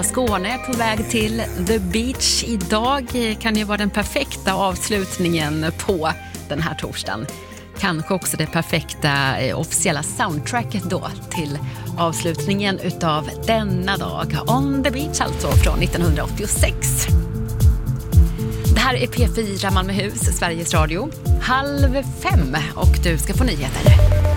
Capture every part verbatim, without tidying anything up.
Skåne är på väg till The Beach. Idag kan ju vara den perfekta avslutningen på den här torsdagen. Kanske också det perfekta eh, officiella soundtracket då till avslutningen utav denna dag. On the Beach alltså från nittonhundraåttiosex. Det här är P fyra Malmöhus, Sveriges Radio. Halv fem och du ska få nyheter.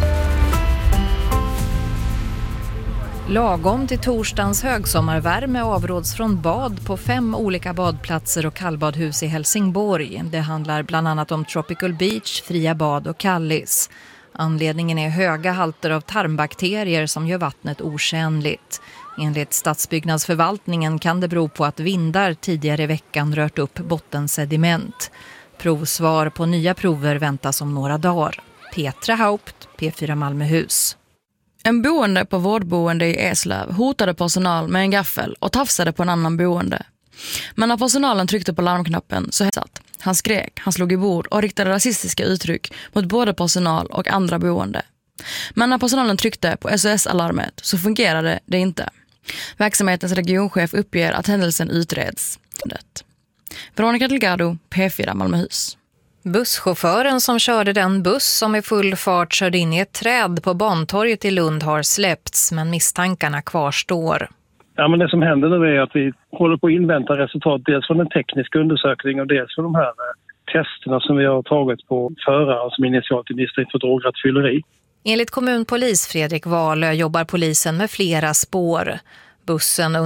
Lagom till torsdagens högsommarvärme avråds från bad på fem olika badplatser och kallbadhus i Helsingborg. Det handlar bland annat om Tropical Beach, Fria bad och Kallis. Anledningen är höga halter av tarmbakterier som gör vattnet otjänligt. Enligt stadsbyggnadsförvaltningen kan det bero på att vindar tidigare i veckan rört upp bottensediment. Provsvar på nya prover väntas om några dagar. Petra Haupt, P fyra Malmöhus. En boende på vårdboende i Eslöv hotade personal med en gaffel och tafsade på en annan boende. Men när personalen tryckte på larmknappen så hetsat. Han skrek, han slog i bord och riktade rasistiska uttryck mot både personal och andra boende. Men när personalen tryckte på S O S-alarmet så fungerade det inte. Verksamhetens regionchef uppger att händelsen utreds. Veronica Delgado, P fyra Malmöhus. Busschauffören som körde den buss som i full fart körde in i ett träd på Bantorget i Lund har släppts, men misstankarna kvarstår. Ja, men det som händer nu är att vi håller på att invänta resultat dels från den tekniska undersökningen och dels från de här testerna som vi har tagit på förare som initialt är misstänkt för drograttfylleri. Enligt kommunpolis Fredrik Wahlö jobbar polisen med flera spår. Bussen